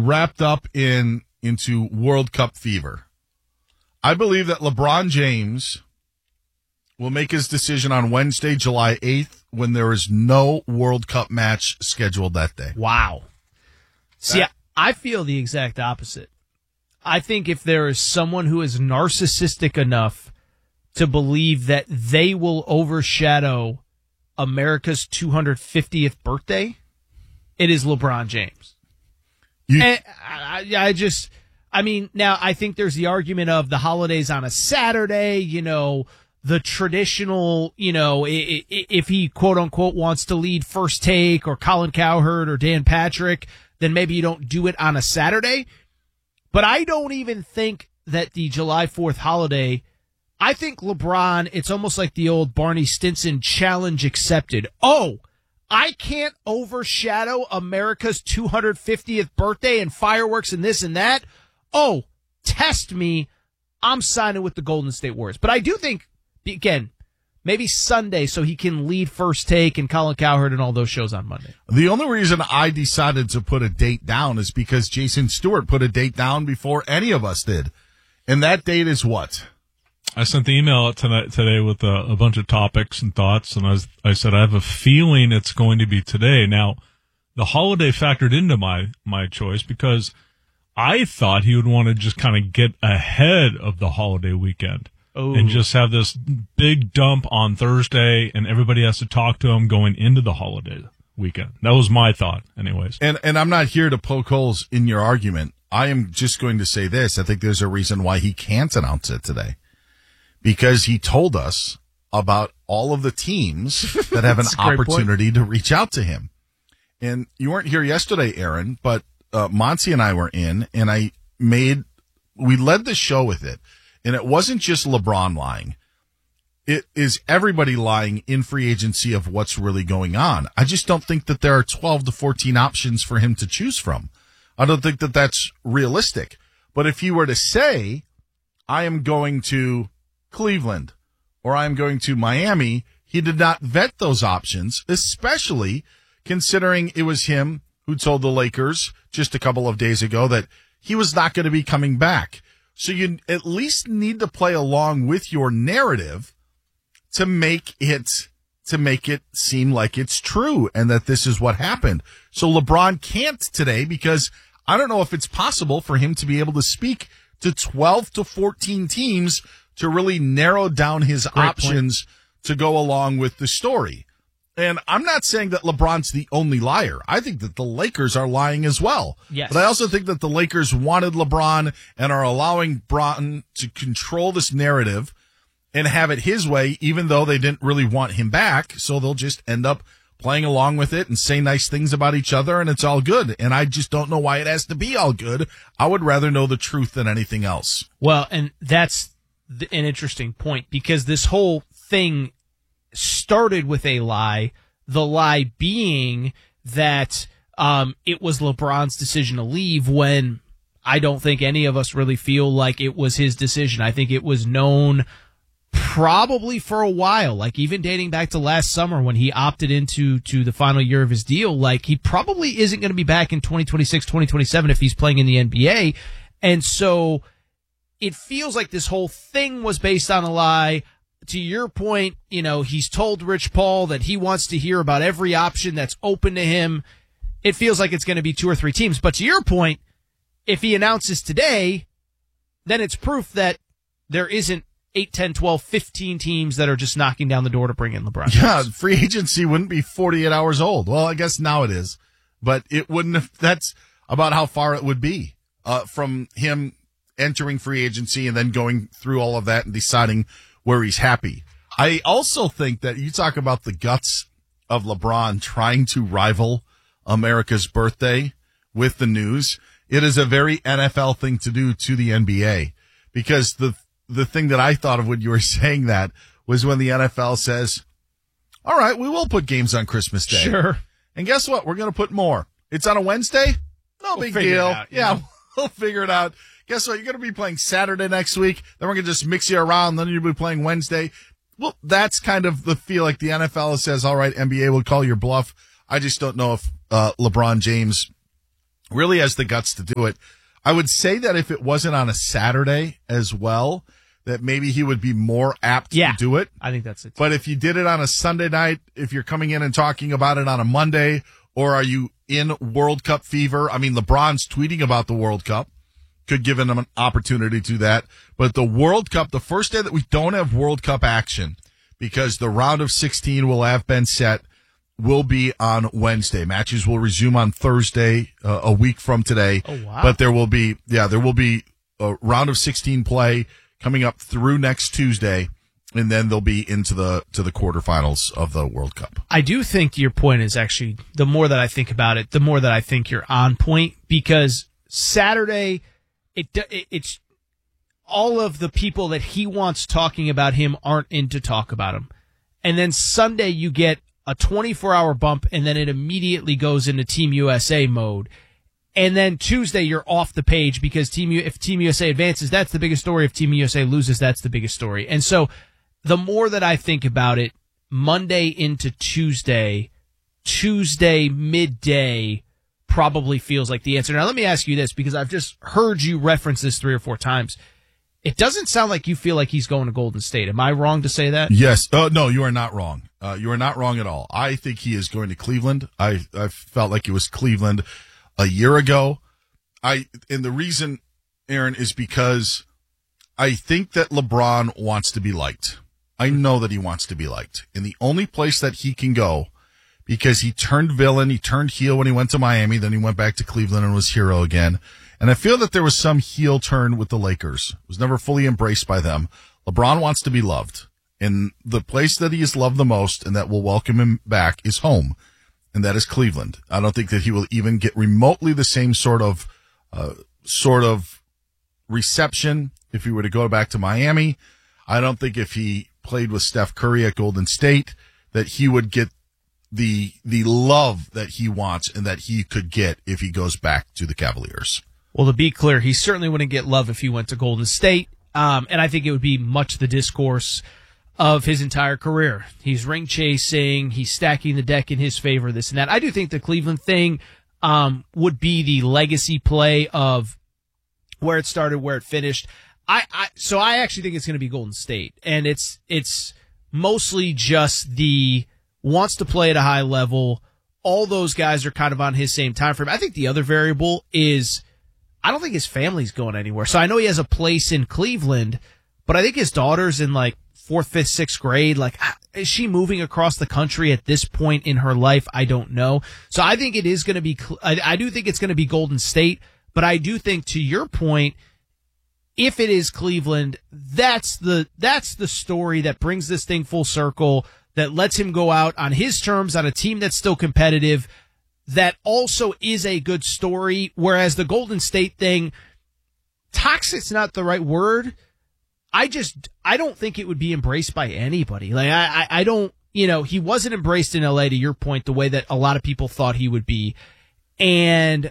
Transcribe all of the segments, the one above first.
wrapped up into World Cup fever. I believe that LeBron James will make his decision on Wednesday, July 8th, when there is no World Cup match scheduled that day. Wow. See, I feel the exact opposite. I think if there is someone who is narcissistic enough to believe that they will overshadow America's 250th birthday, it is LeBron James. And now I think there's the argument of the holidays on a Saturday, the traditional, if he quote unquote wants to lead First Take or Colin Cowherd or Dan Patrick, then maybe you don't do it on a Saturday. But I don't even think that the July 4th holiday, I think LeBron, it's almost like the old Barney Stinson challenge accepted. Oh, I can't overshadow America's 250th birthday and fireworks and this and that. Oh, test me. I'm signing with the Golden State Warriors. But I do think, again, maybe Sunday so he can lead First Take and Colin Cowherd and all those shows on Monday. The only reason I decided to put a date down is because Jason Stewart put a date down before any of us did. And that date is what? I sent the email out today with a bunch of topics and thoughts, and I said I have a feeling it's going to be today. Now, the holiday factored into my choice because I thought he would want to just kind of get ahead of the holiday weekend. Ooh. And just have this big dump on Thursday, and everybody has to talk to him going into the holiday weekend. That was my thought, anyways. And I'm not here to poke holes in your argument. I am just going to say this. I think there's a reason why he can't announce it today. Because he told us about all of the teams that have an opportunity to reach out to him. And you weren't here yesterday, Aaron, but Monty and I were in, and we led the show with it. And it wasn't just LeBron lying. It is everybody lying in free agency of what's really going on. I just don't think that there are 12 to 14 options for him to choose from. I don't think that that's realistic. But if he were to say, I am going to Cleveland or I'm going to Miami, he did not vet those options, especially considering it was him who told the Lakers just a couple of days ago that he was not going to be coming back. So you at least need to play along with your narrative to make it seem like it's true and that this is what happened. So LeBron can't today because I don't know if it's possible for him to be able to speak to 12 to 14 teams to really narrow down his options to go along with the story. And I'm not saying that LeBron's the only liar. I think that the Lakers are lying as well. Yes. But I also think that the Lakers wanted LeBron and are allowing Bron to control this narrative and have it his way, even though they didn't really want him back. So they'll just end up playing along with it and say nice things about each other, and it's all good. And I just don't know why it has to be all good. I would rather know the truth than anything else. Well, and that's an interesting point because this whole thing started with a lie, the lie being that it was LeBron's decision to leave when I don't think any of us really feel like it was his decision. I think it was known probably for a while, like even dating back to last summer when he opted into the final year of his deal, like he probably isn't going to be back in 2026, 2027 if he's playing in the NBA. And so it feels like this whole thing was based on a lie. To your point, he's told Rich Paul that he wants to hear about every option that's open to him. It feels like it's going to be 2 or 3 teams. But to your point, if he announces today, then it's proof that there isn't 8, 10, 12, 15 teams that are just knocking down the door to bring in LeBron. Yeah, free agency wouldn't be 48 hours old. Well, I guess now it is. But it wouldn't have, that's about how far it would be from him entering free agency and then going through all of that and deciding where he's happy. I also think that you talk about the guts of LeBron trying to rival America's birthday with the news. It is a very NFL thing to do to the NBA because the thing that I thought of when you were saying that was when the NFL says, all right, we will put games on Christmas Day. Sure. And guess what? We're going to put more. It's on a Wednesday? No big deal. Yeah, we'll figure it out. Guess what? You're going to be playing Saturday next week. Then we're going to just mix you around. Then you'll be playing Wednesday. Well, that's kind of the feel like the NFL says, all right, NBA will call your bluff. I just don't know if LeBron James really has the guts to do it. I would say that if it wasn't on a Saturday as well, that maybe he would be more apt to do it. I think that's it. But if you did it on a Sunday night, if you're coming in and talking about it on a Monday, or are you in World Cup fever? I mean, LeBron's tweeting about the World Cup. Could give him an opportunity to do that. But the World Cup, the first day that we don't have World Cup action, because the round of 16 will have been set, will be on Wednesday. Matches will resume on Thursday, a week from today. Oh, wow. But there will be a round of 16 play coming up through next Tuesday, and then they'll be into the quarterfinals of the World Cup. I do think your point is actually, the more that I think about it, the more that I think you're on point, because Saturday, it's all of the people that he wants talking about him aren't in to talk about him. And then Sunday you get a 24-hour bump, and then it immediately goes into Team USA mode. And then Tuesday you're off the page because if Team USA advances, that's the biggest story. If Team USA loses, that's the biggest story. And so the more that I think about it, Monday into Tuesday midday probably feels like the answer. Now, let me ask you this, because I've just heard you reference this 3 or 4 times. It doesn't sound like you feel like he's going to Golden State. Am I wrong to say that? Yes. No, you are not wrong. You are not wrong at all. I think he is going to Cleveland. I felt like it was Cleveland a year ago. And the reason, Aaron, is because I think that LeBron wants to be liked. I know that he wants to be liked. And the only place that he can go, because he turned villain, he turned heel when he went to Miami, then he went back to Cleveland and was hero again. And I feel that there was some heel turn with the Lakers. It was never fully embraced by them. LeBron wants to be loved. And the place that he is loved the most and that will welcome him back is home. And that is Cleveland. I don't think that he will even get remotely the same sort of reception if he were to go back to Miami. I don't think if he played with Steph Curry at Golden State that he would get the love that he wants and that he could get if he goes back to the Cavaliers. Well, to be clear, he certainly wouldn't get love if he went to Golden State. And I think it would be much the discourse of his entire career. He's ring chasing, he's stacking the deck in his favor, this and that. I do think the Cleveland thing would be the legacy play of where it started, where it finished. So I actually think it's going to be Golden State. And it's mostly just the wants to play at a high level. All those guys are kind of on his same time frame. I think the other variable is I don't think his family's going anywhere. So I know he has a place in Cleveland, but I think his daughter's in like 4th, 5th, 6th grade. Like, is she moving across the country at this point in her life? I don't know. So I think it is going to be, I do think it's going to be Golden State, but I do think, to your point, if it is Cleveland, that's the story that brings this thing full circle, that lets him go out on his terms on a team that's still competitive, that also is a good story. Whereas the Golden State thing, toxic's not the right word. I don't think it would be embraced by anybody. Like, I don't, he wasn't embraced in LA, to your point, the way that a lot of people thought he would be. And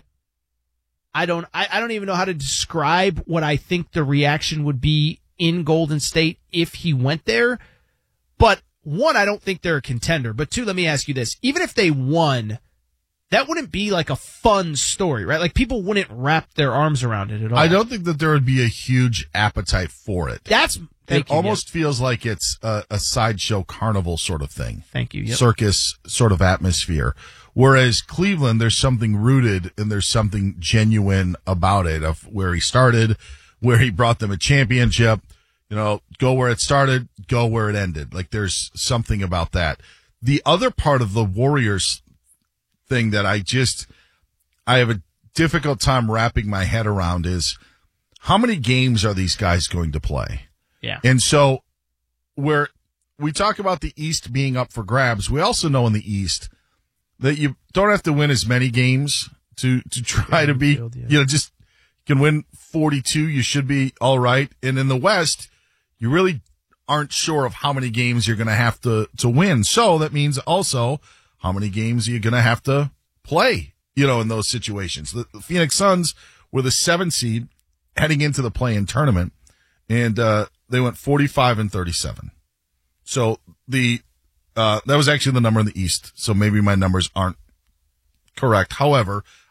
I don't even know how to describe what I think the reaction would be in Golden State if he went there. But one, I don't think they're a contender. But two, let me ask you this. Even if they won, that wouldn't be like a fun story, right? Like, people wouldn't wrap their arms around it at all. I don't think that there would be a huge appetite for it. It almost feels like it's a sideshow carnival sort of thing. Thank you. Yep. Circus sort of atmosphere. Whereas Cleveland, there's something rooted and there's something genuine about it, of where he started, where he brought them a championship. Go where it started, go where it ended. Like, there's something about that. The other part of the Warriors thing that I have a difficult time wrapping my head around is, how many games are these guys going to play? Yeah. And so, where we talk about the East being up for grabs, we also know in the East that you don't have to win as many games to try to be, just can win 42, you should be all right. And in the West, you really aren't sure of how many games you're going to have to win. So that means also, how many games are you going to have to play, in those situations? The Phoenix Suns were the 7th seed heading into the play-in tournament, and they went 45-37. So that was actually the number in the East, so maybe my numbers aren't correct. However,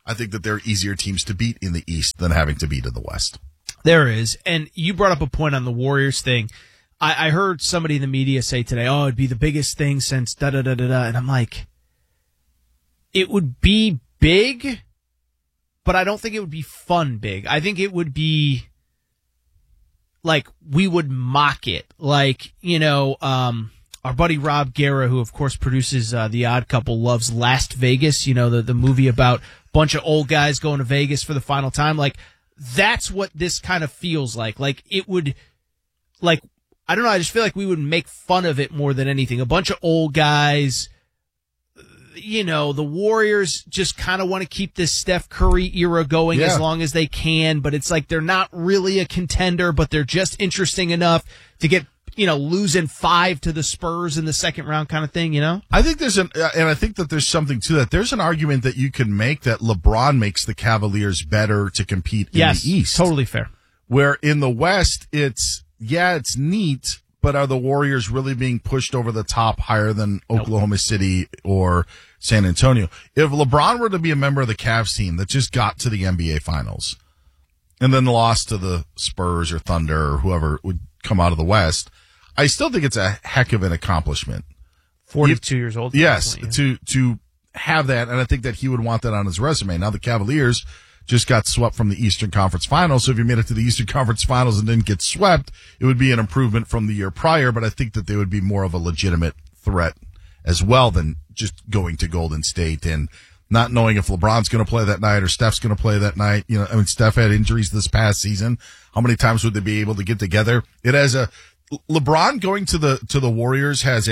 I think that there are easier teams to beat in the East than having to beat in the West. There is. And you brought up a point on the Warriors thing. I heard somebody in the media say today, oh, it'd be the biggest thing since da-da-da-da-da. And I'm like, it would be big, but I don't think it would be fun big. I think it would be like we would mock it. Like, our buddy Rob Guerra, who of course produces The Odd Couple, loves Last Vegas, the movie about a bunch of old guys going to Vegas for the final time. Like, that's what this kind of feels like. Like, it would, like, I don't know, I just feel like we would make fun of it more than anything. A bunch of old guys, the Warriors just kind of want to keep this Steph Curry era going as long as they can, but it's like they're not really a contender, but they're just interesting enough to get, losing 5 to the Spurs in the second round kind of thing, I think I think that there's something to that. There's an argument that you can make that LeBron makes the Cavaliers better to compete in the East. Totally fair. Where in the West, it's neat, but are the Warriors really being pushed over the top higher than Oklahoma City or San Antonio? If LeBron were to be a member of the Cavs team that just got to the NBA Finals and then lost to the Spurs or Thunder or whoever would come out of the West, I still think it's a heck of an accomplishment. 42 years old. Yes, to have that, and I think that he would want that on his resume. Now the Cavaliers just got swept from the Eastern Conference Finals, so if you made it to the Eastern Conference Finals and didn't get swept, it would be an improvement from the year prior, but I think that they would be more of a legitimate threat as well than just going to Golden State and not knowing if LeBron's going to play that night or Steph's going to play that night. Steph had injuries this past season. How many times would they be able to get together? It has LeBron going to the Warriors has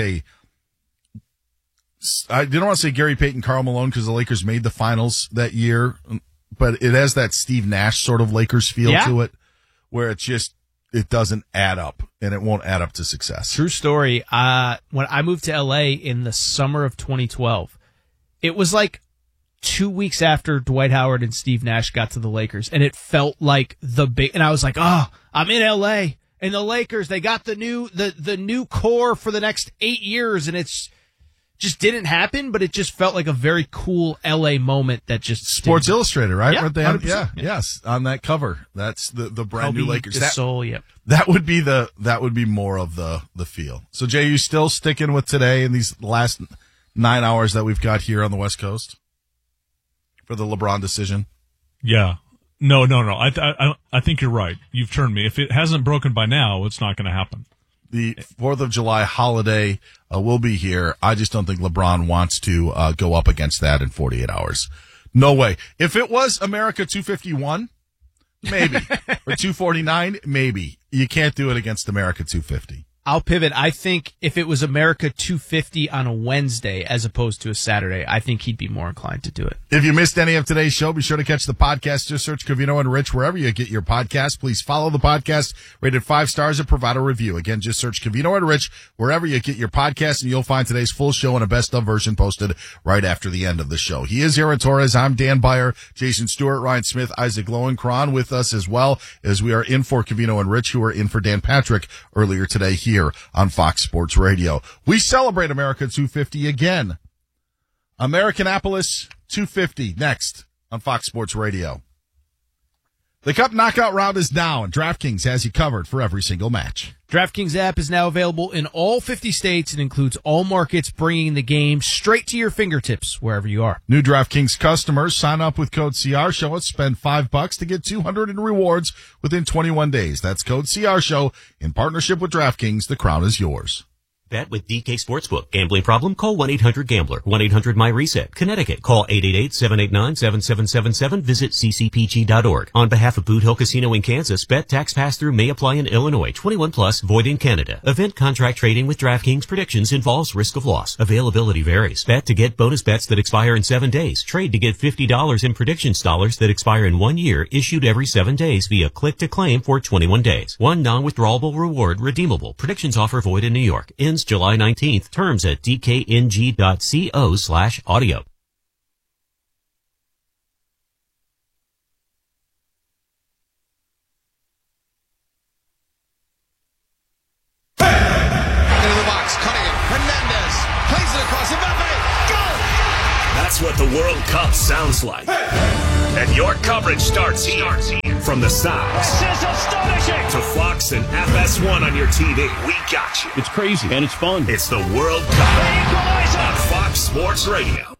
I didn't want to say Gary Payton, Karl Malone, because the Lakers made the finals that year, but it has that Steve Nash sort of Lakers feel to it, where it doesn't add up, and it won't add up to success. True story. When I moved to LA in the summer of 2012, it was like 2 weeks after Dwight Howard and Steve Nash got to the Lakers, and it felt like and I was like, I'm in LA, and the Lakers, they got the new core for the next 8 years, and it's just didn't happen, but it just felt like a very cool LA moment that just Sports Illustrated, right? Yeah, Yes, on that cover. That's the brand new Lakers. That would be more of the feel. So Jay, you still sticking with today in these last 9 hours that we've got here on the West Coast for the LeBron decision? Yeah. No. I think you're right. You've turned me. If it hasn't broken by now, it's not going to happen. The 4th of July holiday will be here. I just don't think LeBron wants to go up against that in 48 hours. No way. If it was America 251, maybe. Or 249, maybe. You can't do it against America 250. I'll pivot. I think if it was America 250 on a Wednesday as opposed to a Saturday, I think he'd be more inclined to do it. If you missed any of today's show, be sure to catch the podcast. Just search Covino and Rich wherever you get your podcast. Please follow the podcast, rated 5 stars, and provide a review. Again, just search Covino and Rich wherever you get your podcast, and you'll find today's full show and a best of version posted right after the end of the show. He is Aaron Torres. I'm Dan Beyer, Jason Stewart, Ryan Smith, Isaac Lowenkron with us as well as we are in for Covino and Rich, who are in for Dan Patrick earlier today here on Fox Sports Radio. We celebrate America 250 again. Americanapolis 250 next on Fox Sports Radio. The Cup knockout round is now, and DraftKings has you covered for every single match. DraftKings app is now available in all 50 states and includes all markets, bringing the game straight to your fingertips wherever you are. New DraftKings customers sign up with code CR Show and spend $5 to get $200 in rewards within 21 days. That's code CR Show in partnership with DraftKings. The crown is yours. Bet with DK Sportsbook. Gambling problem? Call 1-800-GAMBLER. 1-800-MY-RESET. Connecticut. Call 888-789-7777. Visit ccpg.org. On behalf of Boot Hill Casino in Kansas, bet tax pass-through may apply in Illinois. 21 plus, void in Canada. Event contract trading with DraftKings predictions involves risk of loss. Availability varies. Bet to get bonus bets that expire in 7 days. Trade to get $50 in predictions dollars that expire in 1 year, issued every 7 days via click to claim for 21 days. One non-withdrawable reward redeemable. Predictions offer void in New York. Ends July 19th. Terms at dkng.co/audio. Into the box, Cunningham, Hernandez, plays it across, Mbappe, goal! That's what the World Cup sounds like. And your coverage starts here. From the Sox to Fox and FS1 on your TV, we got you. It's crazy and it's fun. It's the World Cup on Fox Sports Radio.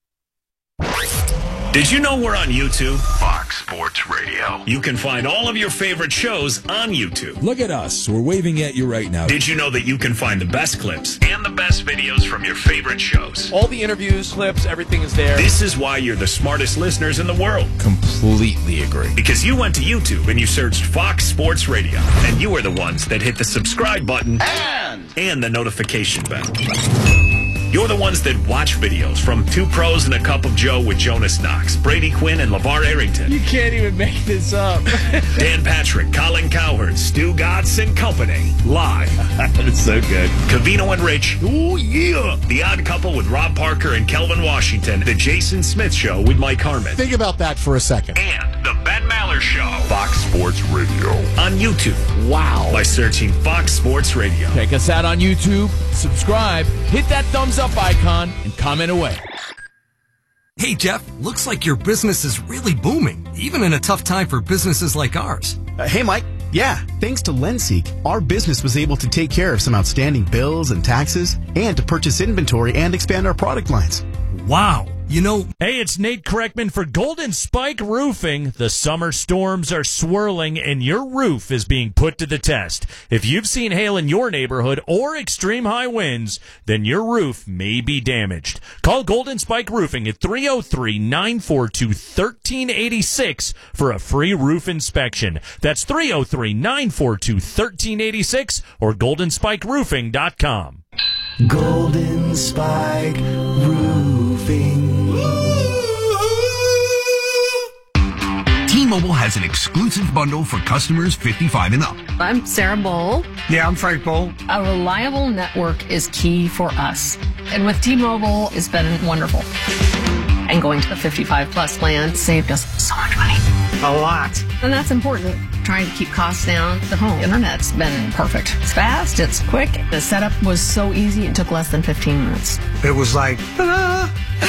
Did you know we're on YouTube? Fox Sports Radio. You can find all of your favorite shows on YouTube. Look at us. We're waving at you right now. Did you know that you can find the best clips and the best videos from your favorite shows? All the interviews, clips, everything is there. This is why you're the smartest listeners in the world. Completely agree. Because you went to YouTube and you searched Fox Sports Radio. And you are the ones that hit the subscribe button and the notification bell. You're the ones that watch videos from Two Pros and a Cup of Joe with Jonas Knox, Brady Quinn, and LeVar Arrington. You can't even make this up. Dan Patrick, Colin Cowherd, Stu Gatz and Company. Live. It's so good. Covino and Rich. Ooh, yeah. The Odd Couple with Rob Parker and Kelvin Washington. The Jason Smith Show with Mike Harmon. Think about that for a second. And the Ben Maller Show. Fox Sports Radio. On YouTube. Wow. By searching Fox Sports Radio. Check us out on YouTube. Subscribe. Hit that thumbs up icon and comment away. Hey, Jeff, looks like your business is really booming, even in a tough time for businesses like ours. Hey, Mike. Yeah, thanks to LendSeek, our business was able to take care of some outstanding bills and taxes and to purchase inventory and expand our product lines. Wow. You know, hey, it's Nate Kreckman for Golden Spike Roofing. The summer storms are swirling and your roof is being put to the test. If you've seen hail in your neighborhood or extreme high winds, then your roof may be damaged. Call Golden Spike Roofing at 303-942-1386 for a free roof inspection. That's 303-942-1386 or goldenspikeroofing.com. Golden Spike Roofing. T-Mobile has an exclusive bundle for customers 55 and up. I'm Sarah Bowl. Yeah, I'm Frank Bowl. A reliable network is key for us. And with T-Mobile, it's been wonderful. And going to the 55 plus plan saved us so much money. A lot. And that's important. Trying to keep costs down. The home internet's been perfect. It's fast, it's quick. The setup was so easy, it took less than 15 minutes. It was like, ta-da!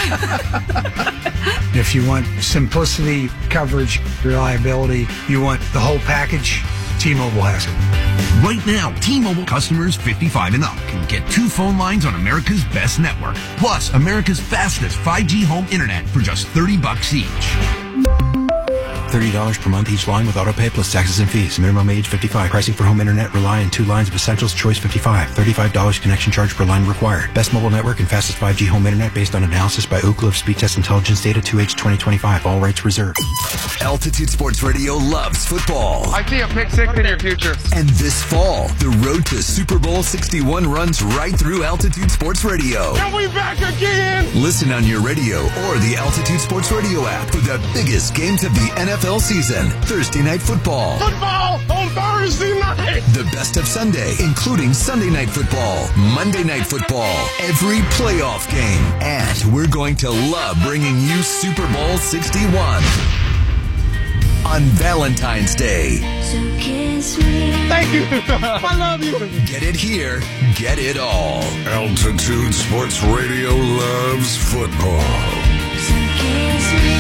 If you want simplicity, coverage, reliability, you want the whole package, T-Mobile has it. Right now, T-Mobile customers 55 and up can get 2 phone lines on America's best network, plus America's fastest 5G home internet for just $30 each. $30 per month each line with autopay plus taxes and fees. Minimum age 55. Pricing for home internet rely on 2 lines of essentials. Choice 55. $35 connection charge per line required. Best mobile network and fastest 5G home internet based on analysis by Ookla of Speed Test Intelligence data 2H 2025. All rights reserved. Altitude Sports Radio loves football. I see a pick six in your future. And this fall, the road to Super Bowl 61 runs right through Altitude Sports Radio. And we back again! Listen on your radio or the Altitude Sports Radio app for the biggest games of the NFL season. Thursday Night Football. Football on Thursday night. The best of Sunday, including Sunday Night Football, Monday Night Football, every playoff game. And we're going to love bringing you Super Bowl 61 on Valentine's Day. So kiss me. Thank you. I love you. Get it here. Get it all. Altitude Sports Radio loves football. So kiss me.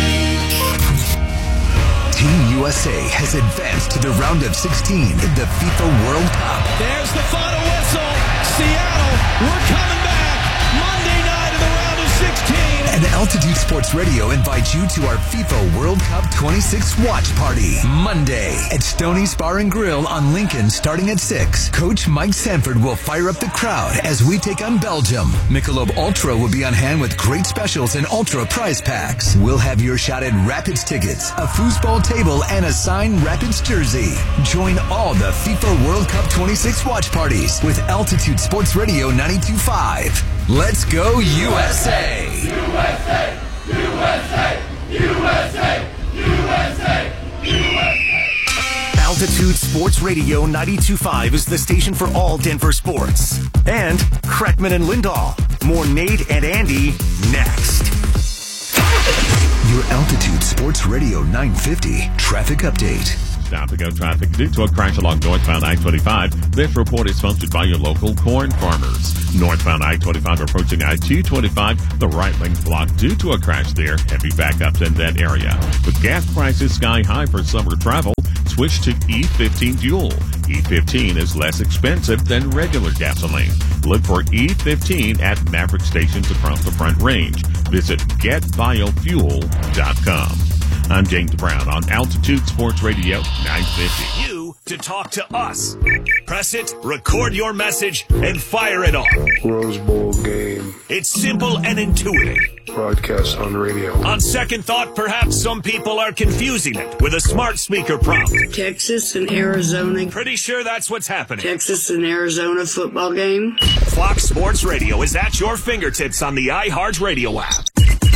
Team USA has advanced to the round of 16 in the FIFA World Cup. There's the final whistle. Seattle, we're coming back. Monday night in the round of 16. And Altitude Sports Radio invites you to our FIFA World Cup 26 watch party. Monday at Stoney's Bar and Grill on Lincoln starting at 6. Coach Mike Sanford will fire up the crowd as we take on Belgium. Michelob Ultra will be on hand with great specials and Ultra prize packs. We'll have your shot at Rapids tickets, a foosball table, and a signed Rapids jersey. Join all the FIFA World Cup 26 watch parties with Altitude Sports Radio 92.5. Let's go USA! USA! USA! USA! USA! USA! Altitude Sports Radio 92.5 is the station for all Denver sports. And Kreckman and Lindahl. More Nate and Andy next. Your Altitude Sports Radio 950 traffic update. Stop-and-go traffic due to a crash along northbound I-25. This report is sponsored by your local corn farmers. Northbound I-25 approaching I-225. The right lane blocked due to a crash there. Heavy backups in that area. With gas prices sky high for summer travel, switch to E15 fuel. E15 is less expensive than regular gasoline. Look for E15 at Maverick stations across the Front Range. Visit GetBioFuel.com. I'm James Brown on Altitude Sports Radio 950. You to talk to us. Press it, record your message, and fire it off. Rose Bowl game. It's simple and intuitive. Broadcast on radio. On second thought, perhaps some people are confusing it with a smart speaker prompt. Texas and Arizona. Pretty sure that's what's happening. Texas and Arizona football game. Fox Sports Radio is at your fingertips on the iHeartRadio app.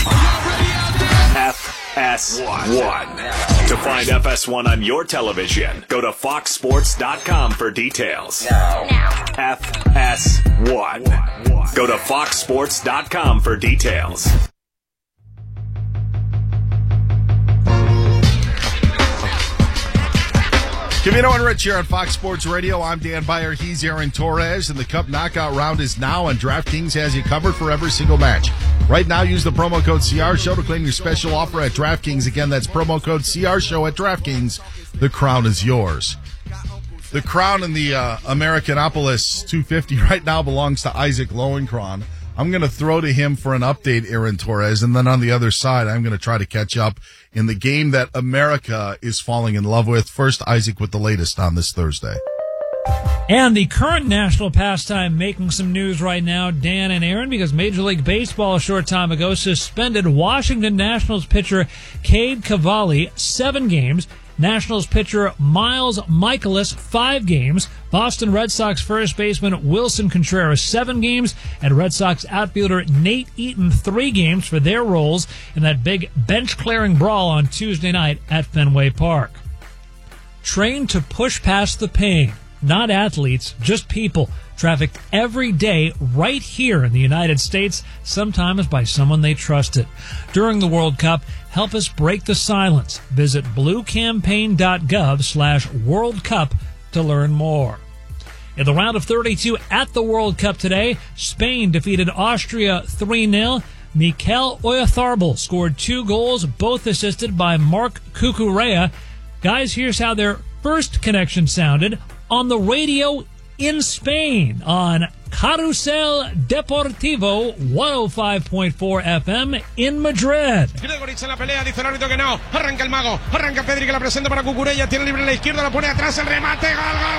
FS1. To find FS1 on your television, go to foxsports.com for details. Now. FS1. Go to foxsports.com for details. Camino and Rich here on Fox Sports Radio. I'm Dan Beyer. He's Aaron Torres, and the Cup knockout round is now, and DraftKings has you covered for every single match. Right now, use the promo code CRSHOW to claim your special offer at DraftKings. Again, that's promo code CRSHOW at DraftKings. The crown is yours. The crown in the Americanopolis 250 right now belongs to Isaac Lowenkron. I'm going to throw to him for an update, Aaron Torres, and then on the other side, I'm going to try to catch up in the game that America is falling in love with. First, Isaac with the latest on this Thursday. And the current national pastime making some news right now, Dan and Aaron, because Major League Baseball a short time ago suspended Washington Nationals pitcher Cade Cavalli 7 games. Nationals pitcher Miles Michaelis 5 games. Boston Red Sox first baseman Wilson Contreras 7 games. And Red Sox outfielder Nate Eaton 3 games for their roles in that big bench-clearing brawl on Tuesday night at Fenway Park. Trained to push past the pain. Not athletes, just people, trafficked every day right here in the United States, sometimes by someone they trusted. During the World Cup, help us break the silence. Visit bluecampaign.gov/World Cup to learn more. In the round of 32 at the World Cup today, Spain defeated Austria 3-0. Mikel Oyarzabal scored 2 goals, both assisted by Marc Cucurella. Guys, here's how their first connection sounded on the radio in Spain on Carrusel Deportivo 105.4 FM in Madrid. Gregoritz en la pelea, dice el árbitro que no. Arranca el mago, arranca Pedri que la presenta para Cucurella, tiene libre en la izquierda, la pone atrás, el remate, gol, gol.